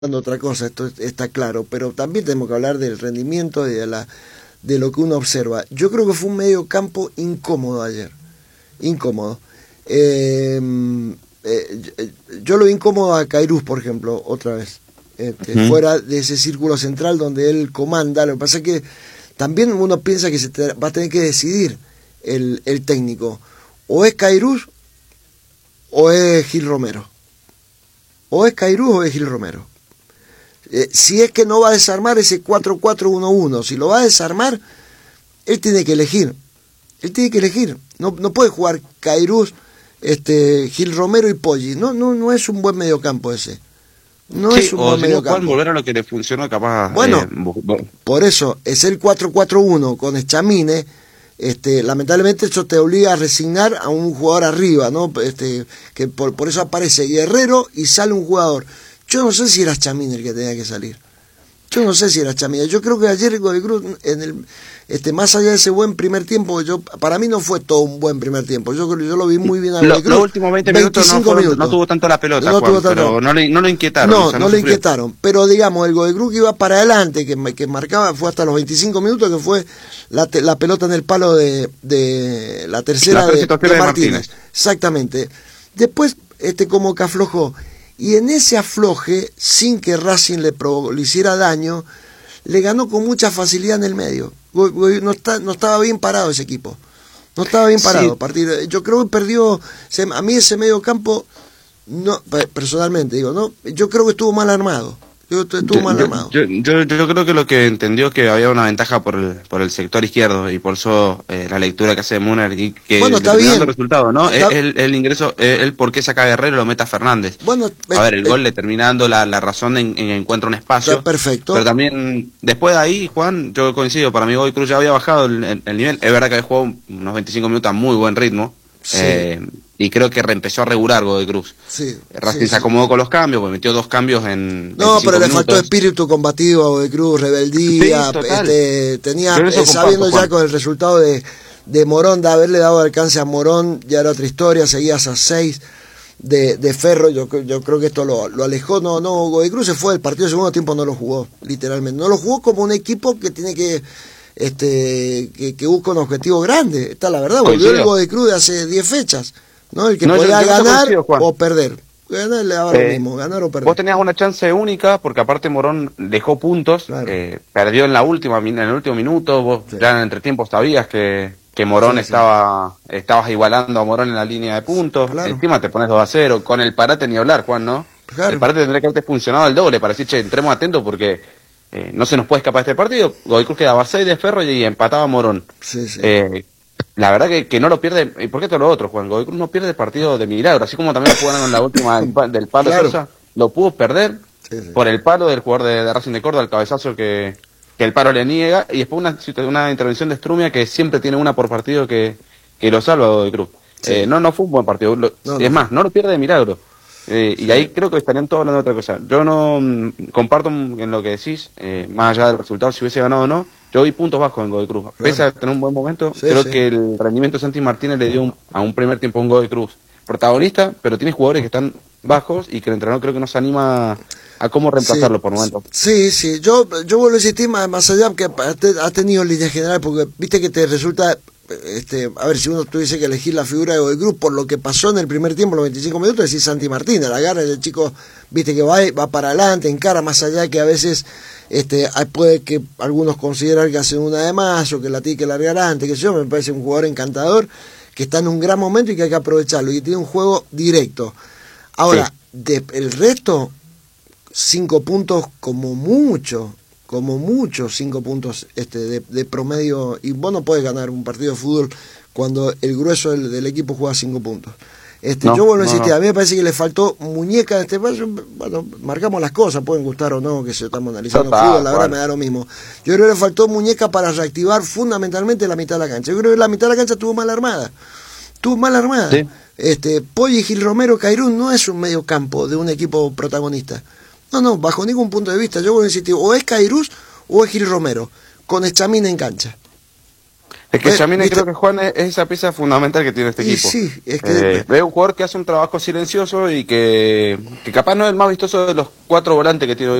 otra cosa, esto está claro, pero también tenemos que hablar del rendimiento y de lo que uno observa. Yo creo que fue un medio campo incómodo ayer, incómodo. Yo lo vi incómodo a Cairuz, por ejemplo, otra vez, fuera de ese círculo central donde él comanda. Lo que pasa es que también uno piensa que va a tener que decidir el técnico, o es Cairuz o es Gil Romero, o es Cairuz o es Gil Romero. Si es que no va a desarmar ese 4-4-1-1, si lo va a desarmar, él tiene que elegir. Él tiene que elegir. No puede jugar Cairuz, Gil Romero y Poggi. No es un buen mediocampo ese. No es un buen mediocampo. Pueden volver a lo que le funcionó capaz. Bueno, por eso es el 4-4-1 con Schamine. Lamentablemente eso te obliga a resignar a un jugador arriba, ¿no? Que por eso aparece Guerrero y sale un jugador. Yo no sé si era Schamine el que tenía que salir. Yo no sé si era Schamine. Yo creo que ayer Godoy Cruz, más allá de ese buen primer tiempo, para mí no fue todo un buen primer tiempo. Yo lo vi muy bien a Godoy Cruz. Los últimos 20 minutos no tuvo tanto la pelota, Juan, pero no lo inquietaron. No lo inquietaron. Pero digamos, el Godoy Cruz que iba para adelante, que marcaba, fue hasta los 25 minutos, que fue la pelota en el palo de la tercera de Martínez. Exactamente. Después, como que aflojó. Y en ese afloje, sin que Racing le hiciera daño, le ganó con mucha facilidad en el medio. No estaba bien parado ese equipo. No estaba bien parado. Sí. Yo creo que perdió. A mí ese medio campo, no, personalmente digo, no, yo creo que estuvo mal armado. Yo creo que lo que entendió es que había una ventaja por el sector izquierdo, y por eso la lectura que hace Muner, y que está bien el resultado, ¿no? El ingreso, el por qué saca a Guerrero y lo mete a Fernández. A ver, el gol le termina dando la razón en encuentra un espacio. Perfecto. Pero también, después de ahí, Juan, yo coincido, para mí Godoy Cruz ya había bajado el nivel. Es verdad que había jugado unos 25 minutos a muy buen ritmo. Sí. Y creo que reempezó a regular Godoy Cruz. Sí, Racing se acomodó con los cambios, pues metió 2 cambios en. No, pero le faltó espíritu combativo a Godoy Cruz, rebeldía. Tenía, sabiendo ya con el resultado de Morón, de haberle dado alcance a Morón, ya era otra historia, seguías a 6 de Ferro. Yo creo que esto lo alejó. No, Godoy Cruz se fue, el partido de segundo tiempo no lo jugó, literalmente. No lo jugó como un equipo que tiene que busca un objetivo grande. Está la verdad, volvió el Godoy Cruz de hace 10 fechas, ¿no? El que podía ganar o perder. Ganar le daba lo mismo, ganar o perder. Vos tenías una chance única, porque aparte Morón dejó puntos, claro. Perdió en el último minuto. Vos ya en el entretiempo sabías que Morón estabas igualando a Morón en la línea de puntos. Claro. Encima te pones 2-0, con el parate ni hablar, Juan, ¿no? Claro. El parate tendría que haberte funcionado al doble para decir, che, entremos atentos porque no se nos puede escapar este partido. Godoy Cruz quedaba 6 de Ferro y empataba a Morón. Sí. La verdad que no lo pierde. ¿Y por qué todo lo otro, Juan? Godoy Cruz no pierde el partido de milagro, así como también lo jugaron en la última del palo, claro. Sosa, lo pudo perder por el palo del jugador de Racing de Córdoba, el cabezazo que el palo le niega, y después una intervención de Strumia, que siempre tiene una por partido que lo salva a Godoy Cruz. Sí. No fue un buen partido. Más, no lo pierde de milagro. Y ahí creo que estarían todos hablando de otra cosa. Yo no comparto en lo que decís, más allá del resultado, si hubiese ganado o no. Yo vi puntos bajos en Godoy Cruz. Claro. Pese a tener un buen momento, creo que el rendimiento de Santi Martínez le dio a un primer tiempo un Godoy Cruz protagonista, pero tiene jugadores que están bajos y que el entrenador creo que no se anima a cómo reemplazarlo por momentos. Sí. Yo vuelvo a insistir más allá que ha tenido línea general, porque viste que te resulta. A ver, si uno tuviese que elegir la figura de Godoy Cruz por lo que pasó en el primer tiempo, los 25 minutos, decís Santi Martínez, la agarra el chico, viste que va para adelante, encara, más allá que a veces puede que algunos consideran que hacen una de más o que la tiene que largar antes, que yo, me parece un jugador encantador que está en un gran momento y que hay que aprovecharlo, y tiene un juego directo. Ahora, el resto, 5 puntos como mucho, 5 puntos de promedio, y vos no podés ganar un partido de fútbol cuando el grueso del equipo juega 5 puntos. Yo vuelvo a insistir, a mí me parece que le faltó muñeca en este paso. Bueno, marcamos las cosas, pueden gustar o no, que se estamos analizando fútbol, la verdad me da lo mismo. Yo creo que le faltó muñeca para reactivar fundamentalmente la mitad de la cancha. Yo creo que la mitad de la cancha estuvo mal armada. Sí. Poggi y Gil Romero, Cairún no es un medio campo de un equipo protagonista. No, bajo ningún punto de vista. Yo vuelvo a insistir, o es Cairuz o es Gil Romero, con Schamine en cancha. Es que Yamine creo que Juan es esa pieza fundamental que tiene este equipo. Sí, es que... Veo un jugador que hace un trabajo silencioso y que capaz no es el más vistoso de los 4 volantes que tiene